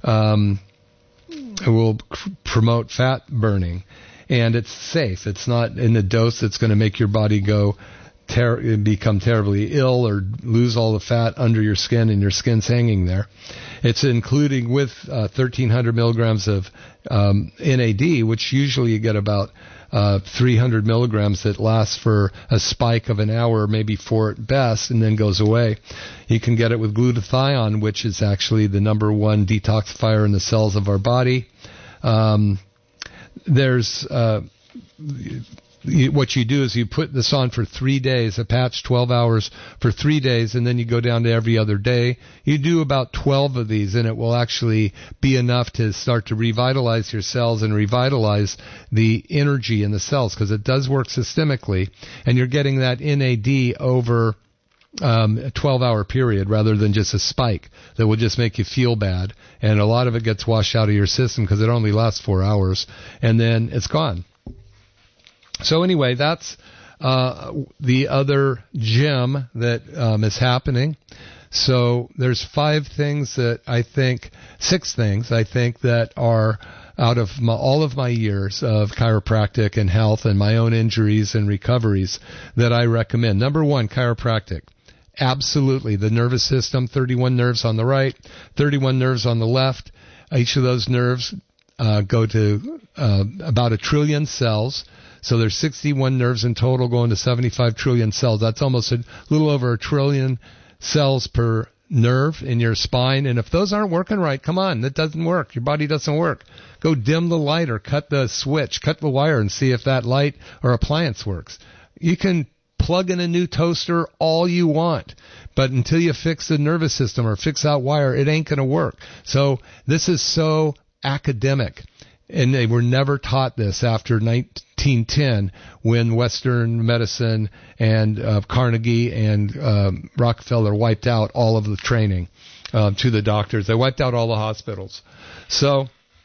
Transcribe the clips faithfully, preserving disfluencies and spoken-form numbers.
um, it will c- promote fat burning, and it's safe. It's not in a dose that's going to make your body go ter- become terribly ill or lose all the fat under your skin and your skin's hanging there. It's including with uh, thirteen hundred milligrams of um, N A D, which usually you get about uh, three hundred milligrams that lasts for a spike of an hour, maybe four at best, and then goes away. You can get it with glutathione, which is actually the number one detoxifier in the cells of our body. Um, there's uh, what you do is you put this on for three days, a patch twelve hours for three days, and then you go down to every other day. You do about twelve of these, and it will actually be enough to start to revitalize your cells and revitalize the energy in the cells, because it does work systemically, and you're getting that N A D over um, a twelve-hour period rather than just a spike that will just make you feel bad. And a lot of it gets washed out of your system because it only lasts four hours, and then it's gone. So anyway, that's uh, the other gem that um, is happening. So there's five things that I think, six things I think that are out of my, all of my years of chiropractic and health and my own injuries and recoveries that I recommend. Number one, chiropractic. Absolutely. The nervous system, thirty-one nerves on the right, thirty-one nerves on the left. Each of those nerves uh, go to uh, about a trillion cells. So there's sixty-one nerves in total going to seventy-five trillion cells. That's almost a little over a trillion cells per nerve in your spine. And if those aren't working right, come on, that doesn't work. Your body doesn't work. Go dim the light or cut the switch, cut the wire, and see if that light or appliance works. You can plug in a new toaster all you want, but until you fix the nervous system or fix that wire, it ain't going to work. So this is so academic. And they were never taught this after nineteen ten, when Western medicine and uh, Carnegie and um, Rockefeller wiped out all of the training uh, to the doctors. They wiped out all the hospitals. So,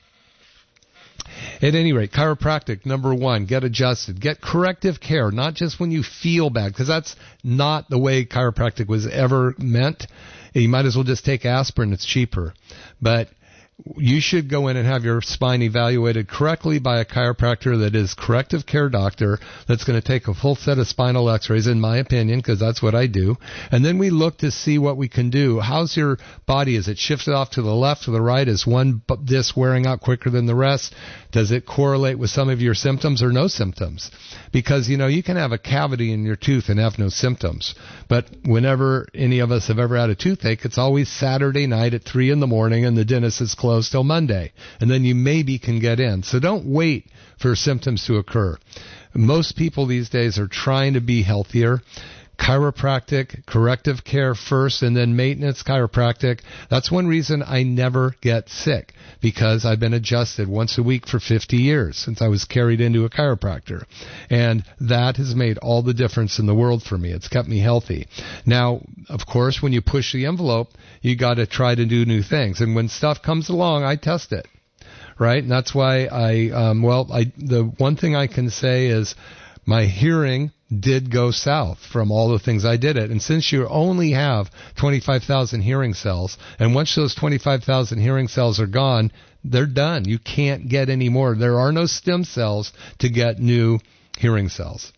at any rate, chiropractic, number one, get adjusted. Get corrective care, not just when you feel bad, because that's not the way chiropractic was ever meant. You might as well just take aspirin. It's cheaper. But you should go in and have your spine evaluated correctly by a chiropractor that is corrective care doctor, that's going to take a full set of spinal x-rays, in my opinion, because that's what I do. And then we look to see what we can do. How's your body? Is it shifted off to the left, to the right? Is one disc wearing out quicker than the rest? Does it correlate with some of your symptoms or no symptoms? Because, you know, you can have a cavity in your tooth and have no symptoms. But whenever any of us have ever had a toothache, it's always Saturday night at three in the morning and the dentist is closed till Monday. And then you maybe can get in. So don't wait for symptoms to occur. Most people these days are trying to be healthier. Chiropractic, corrective care first, and then maintenance chiropractic. That's one reason I never get sick, because I've been adjusted once a week for fifty years since I was carried into a chiropractor. And that has made all the difference in the world for me. It's kept me healthy. Now, of course, when you push the envelope, you got to try to do new things. And when stuff comes along, I test it. Right? And that's why I, um, well, I, the one thing I can say is my hearing did go south from all the things I did it. And since you only have twenty-five thousand hearing cells, and once those twenty-five thousand hearing cells are gone, they're done. You can't get any more. There are no stem cells to get new hearing cells.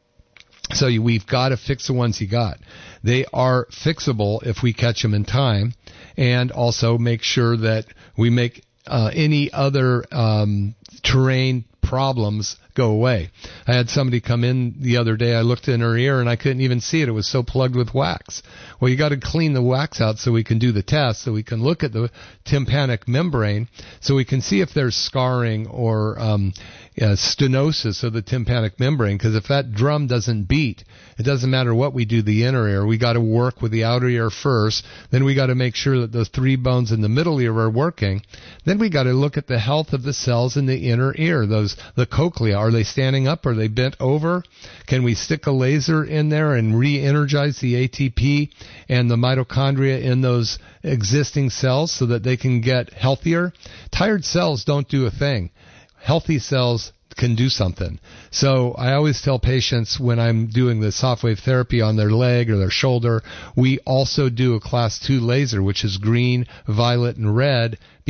So you, we've got to fix the ones you got. They are fixable if we catch them in time, and also make sure that we make uh, any other um, terrain problems go away. I had somebody come in the other day. I looked in her ear and I couldn't even see it. It was so plugged with wax. Well, you got to clean the wax out so we can do the test, so we can look at the tympanic membrane, so we can see if there's scarring or um, uh, stenosis of the tympanic membrane. Because if that drum doesn't beat, it doesn't matter what we do the inner ear. We got to work with the outer ear first. Then we got to make sure that those three bones in the middle ear are working. Then we got to look at the health of the cells in the inner ear. Those the cochlea, are they standing up? Are they bent over? Can we stick a laser in there and re-energize the A T P and the mitochondria in those existing cells so that they can get healthier? Tired cells don't do a thing. Healthy cells can do something. So I always tell patients when I'm doing the soft wave therapy on their leg or their shoulder, we also do a class two laser, which is green, violet, and red,